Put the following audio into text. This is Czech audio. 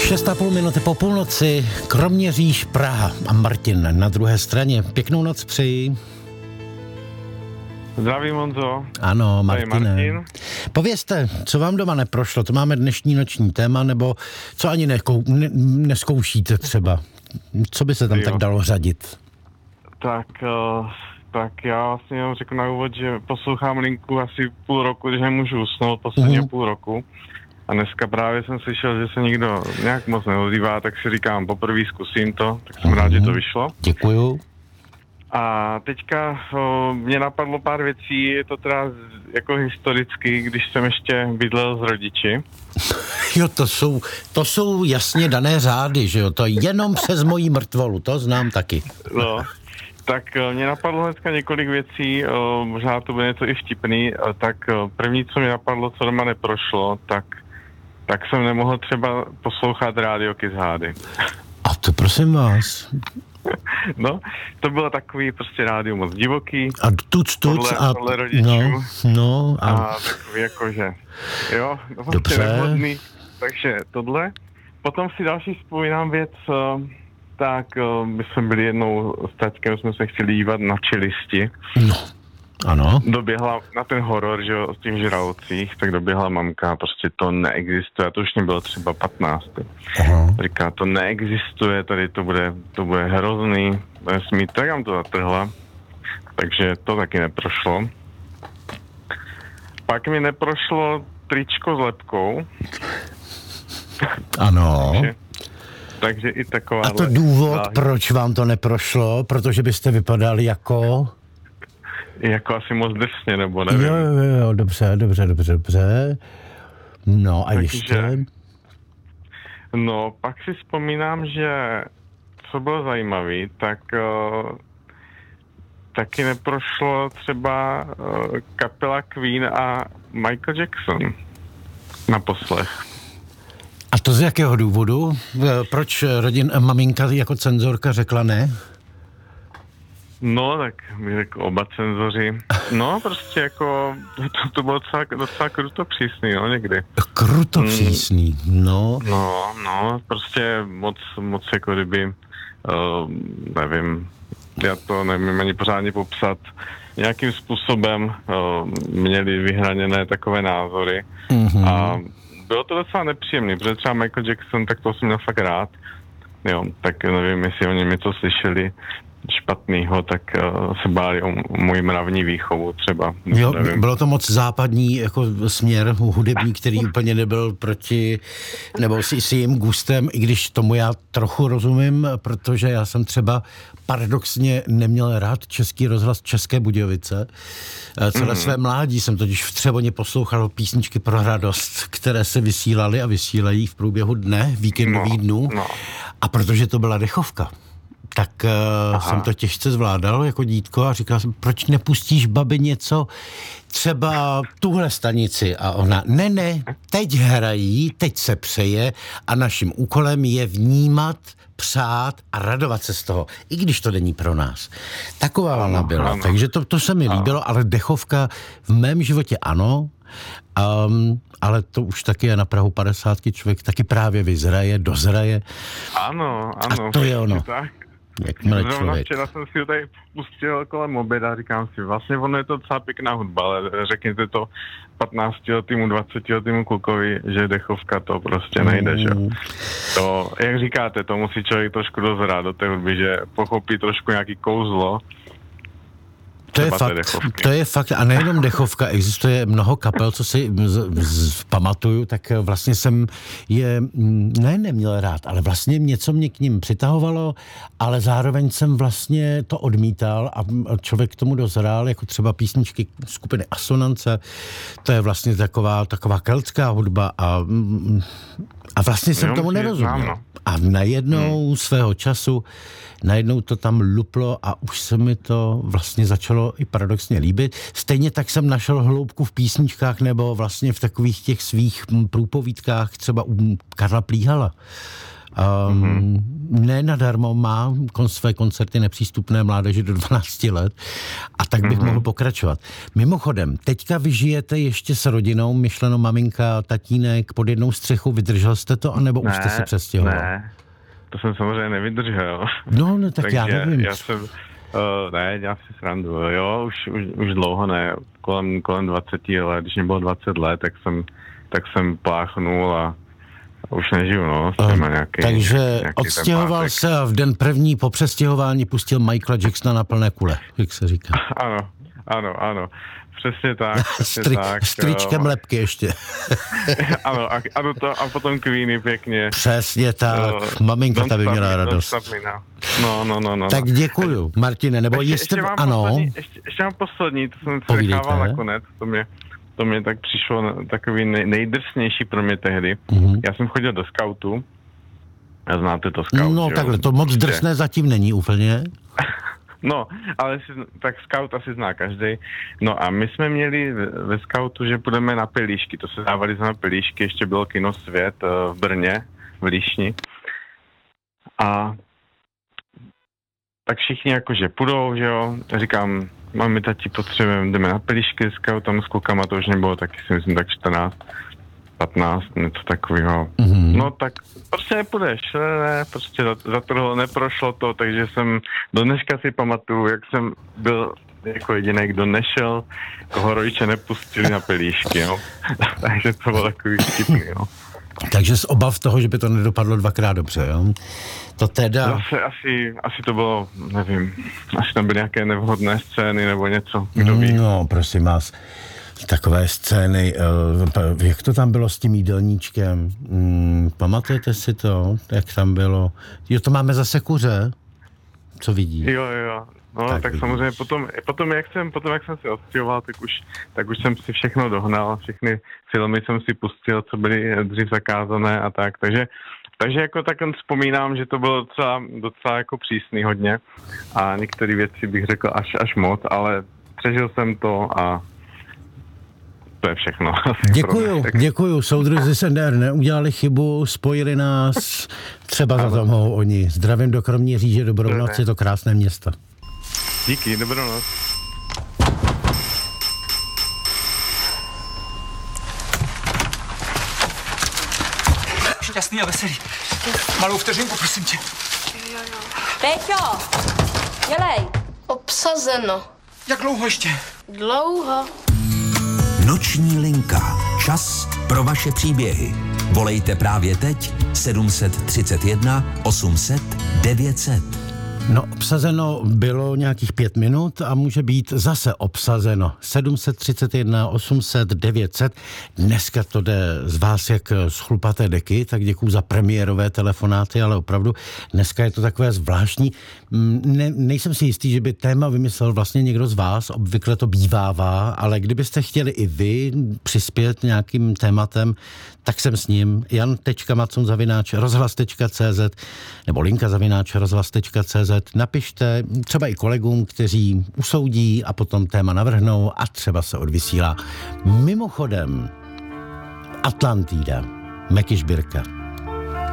6,5 minuty po půlnoci, Kroměříž, Praha a Martin na druhé straně. Pěknou noc přeji. Zdravím, Honzo. Ano, Martine. Martin. Povězte, co vám doma neprošlo? To máme dnešní noční téma, nebo co ani neskoušíte třeba? Co by se tam tak dalo řadit? Tak já vlastně jenom řeknu na úvod, že poslouchám Linku asi půl roku, když nemůžu usnout, posledně půl roku. A dneska právě jsem slyšel, že se nikdo nějak moc neozývá, tak si říkám, poprvé zkusím to, tak jsem rád, že to vyšlo. Děkuju. A teďka mě napadlo pár věcí, je to teda jako historicky, když jsem ještě bydlel s rodiči. Jo, to jsou jasně dané řády, že jo, to jenom přes mojí mrtvolu, to znám taky. No, tak mě napadlo dneska několik věcí, možná to bude něco i vtipný, tak první, co mě napadlo, co doma neprošlo, tak jsem nemohl třeba poslouchat rádio Kiss Hády. A to prosím vás. No, to bylo takový prostě rádio moc divoký. A tuc podle rodičů. No. A takový jakože, jo, vlastně dobře. nevhodný. Takže tohle. Potom si další vzpomínám věc, tak my jsme byli jednou s taťkem, jsme se chtěli dívat na Čelisti. No, ano. Doběhla na ten horor, že jo, z těch žralocích, tak doběhla mamka, prostě to neexistuje, to už nebylo třeba 15. Aha. Říká, to neexistuje, tady to bude hrozný, nesmí, tak nám to zatrhla, takže to taky neprošlo. Pak mi neprošlo tričko s lepkou. Ano. takže i taková. A to důvod, proč vám to neprošlo? Protože byste vypadali jako asi moc drsně, nebo nevím. Jo, dobře. No a ještě? No, pak si vzpomínám, že co bylo zajímavý, tak taky neprošlo třeba kapela Queen a Michael Jackson na poslech. A to z jakého důvodu? Proč maminka jako cenzorka řekla ne? No, tak bych řekl oba cenzoři. No, prostě jako, to bylo docela krutopřísný, no, někdy. Krutopřísný, no. No, prostě moc jako kdyby, nevím, já to nevím ani pořádně popsat, nějakým způsobem měli vyhraněné takové názory a bylo to docela nepříjemný, protože třeba Michael Jackson, tak to jsem měl fakt rád, jo, tak nevím, jestli oni mi to slyšeli špatnýho, tak se báli o moji mravní výchovu třeba. Jo, bylo to moc západní jako směr hudební, který úplně nebyl proti, nebo s jejím gustem, i když tomu já trochu rozumím, protože já jsem třeba paradoxně neměl rád Český rozhlas České Budějovice. Celé své mládí jsem totiž v Třeboně poslouchal písničky pro radost, které se vysílaly a vysílají v průběhu dne, víkendových dnů. No. A protože to byla dechovka, tak jsem to těžce zvládal jako dítko a říkal jsem, proč nepustíš, babi, něco, třeba tuhle stanici? A ona, ne, teď hrají, teď se přeje a naším úkolem je vnímat, přát a radovat se z toho, i když to není pro nás. Taková ona byla, takže to se mi líbilo, ale dechovka v mém životě ano, ale to už taky je na prahu 50, člověk taky právě vyzraje, dozraje. Ano. A to je ono. Tak. Jakmile člověk. Včera jsem si ho tady pustil kolem oběda a říkám si, vlastně ono je to docela pěkná hudba, ale řekněte to 15letýmu, 20letýmu klukovi, že dechovka to prostě nejde, že? To, jak říkáte, to musí člověk trošku dozrát do té hudby, že pochopí trošku nějaký kouzlo. To je fakt. A nejenom dechovka, existuje mnoho kapel, co si pamatuju, tak vlastně jsem je neměl rád, ale vlastně něco mě k ním přitahovalo, ale zároveň jsem vlastně to odmítal a člověk k tomu dozrál, jako třeba písničky skupiny Asonance, to je vlastně taková keltská hudba a vlastně jsem tomu nerozuměl. A najednou svého času najednou to tam luplo a už se mi to vlastně začalo i paradoxně líbit. Stejně tak jsem našel hloubku v písničkách nebo vlastně v takových těch svých průpovídkách třeba u Karla Plíhala. Ne nadarmo má své koncerty nepřístupné mládeži do 12 let a tak bych mohl pokračovat. Mimochodem, teďka vy žijete ještě s rodinou, myšleno maminka, tatínek pod jednou střechou, vydržel jste to, anebo už jste se přestěhoval? Ne, to jsem samozřejmě nevydržel. No tak já nevím. Já jsem, dělám si srandu, jo, už dlouho ne, kolem 20 let, když mě bylo 20 let, tak jsem pláchnul a už nežiju, no. Takže odstěhoval se a v den první po přestěhování pustil Michaela Jacksona na plné kule, jak se říká. Ano. Přesně tak. Stričkem lepky ještě. Ano, a potom Queeny pěkně. Přesně tak. Maminka tady měla radost. No. Tak děkuju, Martine, nebo ještě mám poslední, to jsem se nechával nakonec, to mě tak přišlo takový nejdrsnější pro mě tehdy. Já jsem chodil do skautu. A znáte to scout, no takhle, to moc drsné zatím není úplně. No, ale tak scout asi zná každý. No a my jsme měli ve skautu, že půjdeme na pelíšky. To se dávali na pelíšky, ještě bylo kino Svět v Brně, v Líšni. A tak všichni jakože půjdou, že jo. Říkám, mami, tati, potřebujeme, jdeme na pelíšky s skautem, s klukama, to už nebylo taky, si myslím, tak 14, 15, něco takového. No tak prostě nepůjdeš, ne, prostě za to neprošlo to, takže jsem do dneška si pamatuju, jak jsem byl jako jediný, kdo nešel, koho rodiče nepustili na pelíšky, jo. Takže to bylo takový vtipný, jo. Takže z obav toho, že by to nedopadlo dvakrát dobře, jo? To teda... Zase asi to bylo, nevím, asi tam byly nějaké nevhodné scény nebo něco, kdo ví. No, prosím vás, takové scény, jak to tam bylo s tím jídelníčkem? Pamatujete si to, jak tam bylo? Jo, to máme zase kuře, co vidí. Jo. No, tak samozřejmě potom jak jsem se odstěhoval, tak už jsem si všechno dohnal, všechny filmy jsem si pustil, co byly dřív zakázané a tak, takže jako tak vzpomínám, že to bylo docela jako přísný hodně a některé věci bych řekl až moc, ale přežil jsem to a to je všechno. Děkuju. Soudruzi z NDR neudělali chybu, spojili nás, třeba za to mohou oni. Zdravím do Kroměříže, dobrou noc, je to krásné město. Díky, dobrou noc. Šťastný a veselý. Malou vteřinku, prosím tě. Jo. Péťo, dělej. Obsazeno. Jak dlouho ještě? Dlouho. Noční linka. Čas pro vaše příběhy. Volejte právě teď 731 800 900. No, obsazeno bylo nějakých 5 minut a může být zase obsazeno 731 800 900. Dneska to jde z vás jak z chlupaté deky, tak děkuju za premiérové telefonáty, ale opravdu dneska je to takové zvláštní. Nejsem si jistý, že by téma vymyslel vlastně někdo z vás, obvykle to bývává, ale kdybyste chtěli i vy přispět nějakým tématem, tak jsem s ním. jan.macon@rozhlas.cz nebo linka@rozhlas.cz. Napište třeba i kolegům, kteří usoudí a potom téma navrhnou a třeba se odvysílá. Mimochodem, Atlantida, Meky Žbírka.